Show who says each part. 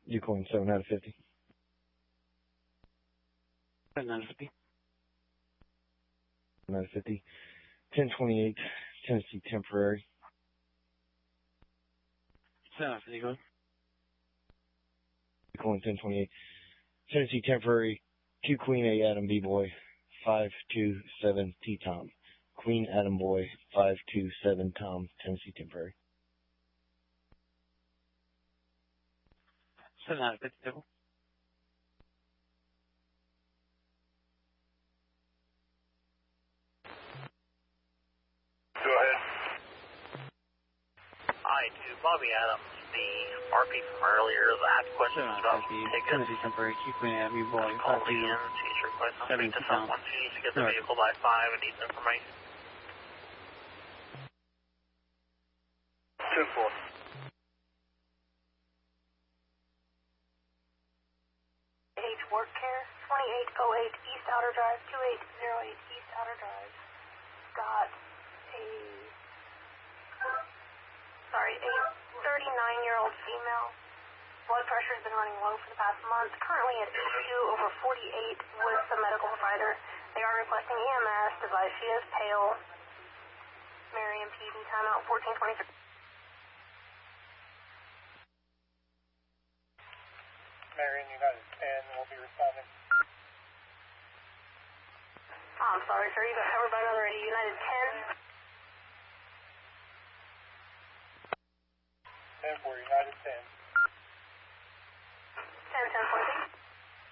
Speaker 1: Ucoin 7 out of 50.
Speaker 2: 7 out of 50.
Speaker 1: 7 out of 50. 1028, Tennessee Temporary.
Speaker 2: 7 out of 50, go ahead.
Speaker 1: Ucoin 1028, Tennessee Temporary. Q Queen A Adam B Boy 527 T Tom. Queen Adam Boy 527 Tom, Tennessee Temporary.
Speaker 2: 7 out of 50, double.
Speaker 3: Go ahead. Hi, to Bobby Adams, the RP from earlier that had questions
Speaker 2: 7 out
Speaker 3: about
Speaker 2: of 50.
Speaker 3: tickets.
Speaker 2: Tennessee Temporary. Q Queen Adam B Boy
Speaker 3: Called in, she's requesting to speak to someone. She needs to get the vehicle by 5 and needs information. 2-4.
Speaker 4: Work Care, 2808 East Outer Drive, 2808 East Outer Drive. Got a 39-year-old female. Blood pressure has been running low for the past month. Currently at 82/48 with the medical provider. They are requesting EMS. Device she is pale. Marion PD timeout 1423.
Speaker 3: Marion United 10 will be responding.
Speaker 4: I'm sorry, sir. You got covered by another United 10.